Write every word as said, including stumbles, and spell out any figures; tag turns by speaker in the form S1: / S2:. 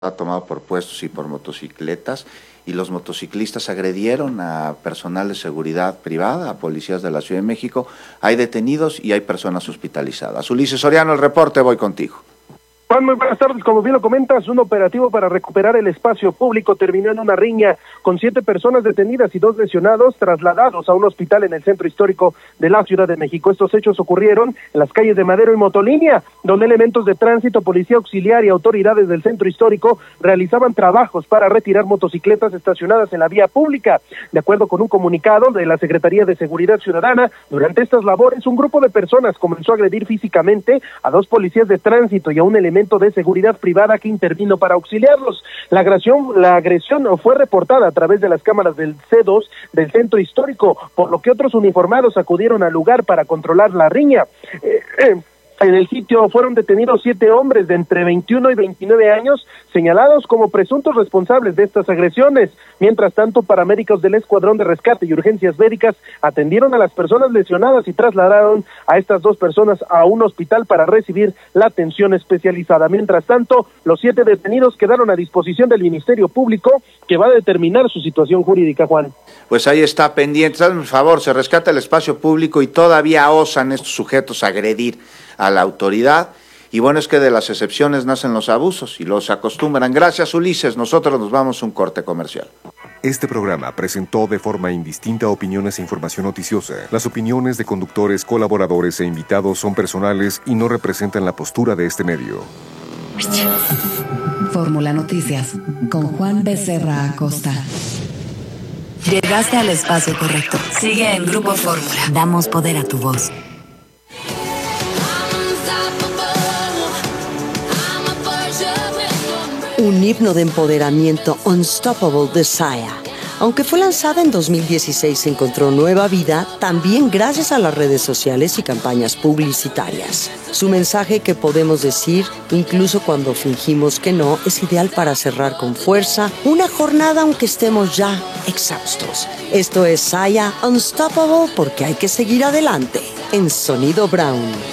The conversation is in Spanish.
S1: tomado por puestos y por motocicletas, y los motociclistas agredieron a personal de seguridad privada, a policías de la Ciudad de México. Hay detenidos y hay personas hospitalizadas. Ulises Soriano, el reporte, voy contigo.
S2: Juan, muy buenas tardes. Como bien lo comentas, un operativo para recuperar el espacio público terminó en una riña con siete personas detenidas y dos lesionados trasladados a un hospital en el centro histórico de la Ciudad de México. Estos hechos ocurrieron en las calles de Madero y Motolínea, donde elementos de tránsito, policía auxiliar y autoridades del centro histórico realizaban trabajos para retirar motocicletas estacionadas en la vía pública. De acuerdo con un comunicado de la Secretaría de Seguridad Ciudadana, durante estas labores un grupo de personas comenzó a agredir físicamente a dos policías de tránsito y a un elemento de seguridad privada que intervino para auxiliarlos. La agresión, la agresión fue reportada a través de las cámaras del C dos del centro histórico, por lo que otros uniformados acudieron al lugar para controlar la riña. Eh, eh. En el sitio fueron detenidos siete hombres de entre veintiuno y veintinueve años, señalados como presuntos responsables de estas agresiones. Mientras tanto, paramédicos del Escuadrón de Rescate y Urgencias Médicas atendieron a las personas lesionadas y trasladaron a estas dos personas a un hospital para recibir la atención especializada. Mientras tanto, los siete detenidos quedaron a disposición del Ministerio Público, que va a determinar su situación jurídica, Juan.
S1: Pues ahí está pendiente. Hazme un favor, se rescata el espacio público y todavía osan estos sujetos a agredir a la autoridad, y bueno, es que de las excepciones nacen los abusos y los acostumbran. Gracias, Ulises, nosotros nos vamos a un corte comercial.
S3: Este programa presentó de forma indistinta opiniones e información noticiosa. Las opiniones de conductores, colaboradores e invitados son personales y no representan la postura de este medio.
S4: Fórmula Noticias, con Juan Becerra Acosta. Llegaste al espacio correcto. Sigue en Grupo Fórmula. Damos poder a tu voz.
S5: Un himno de empoderamiento, Unstoppable de Sia. Aunque fue lanzada en dos mil dieciséis, encontró nueva vida también gracias a las redes sociales y campañas publicitarias. Su mensaje, que podemos decir, incluso cuando fingimos que no, es ideal para cerrar con fuerza una jornada aunque estemos ya exhaustos. Esto es Sia Unstoppable, porque hay que seguir adelante en Sonido Brown.